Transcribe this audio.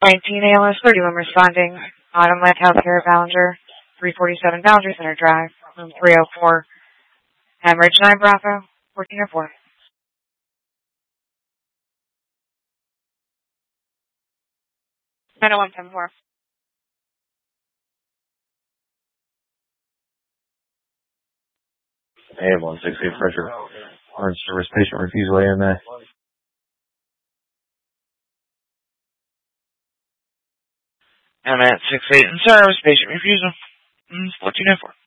19 ALS 31 responding. Autumn Life Healthcare at Ballinger, 347 Ballinger Center Drive, room 304. Hemorrhage 9 Bravo, 1404. Nine 174. Hey, 168 pressure. Orange service patient refusal AMA. I'm at 6-8 in service, patient refusal. 1404.